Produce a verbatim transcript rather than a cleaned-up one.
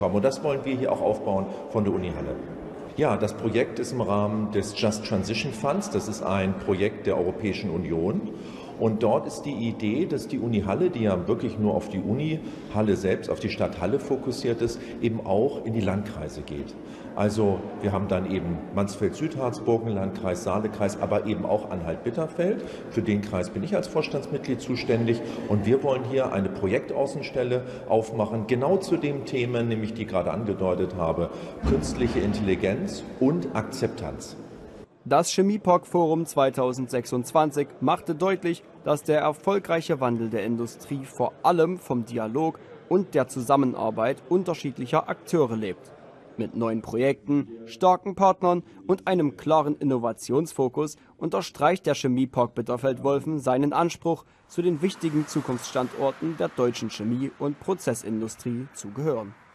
Und das wollen wir hier auch aufbauen von der Uni Halle. Ja, das Projekt ist im Rahmen des Just Transition Funds. Das ist ein Projekt der Europäischen Union. Und dort ist die Idee, dass die Uni Halle, die ja wirklich nur auf die Uni Halle selbst, auf die Stadt Halle fokussiert ist, eben auch in die Landkreise geht. Also wir haben dann eben Mansfeld-Südharzburgenlandkreis, Saalekreis, aber eben auch Anhalt-Bitterfeld. Für den Kreis bin ich als Vorstandsmitglied zuständig. Und wir wollen hier eine Projektaußenstelle aufmachen, genau zu dem Thema, nämlich die ich gerade angedeutet habe, künstliche Intelligenz und Akzeptanz. Das Chemiepark-Forum zweitausendsechsundzwanzig machte deutlich, dass der erfolgreiche Wandel der Industrie vor allem vom Dialog und der Zusammenarbeit unterschiedlicher Akteure lebt. Mit neuen Projekten, starken Partnern und einem klaren Innovationsfokus unterstreicht der Chemiepark Bitterfeld-Wolfen seinen Anspruch, zu den wichtigen Zukunftsstandorten der deutschen Chemie- und Prozessindustrie zu gehören.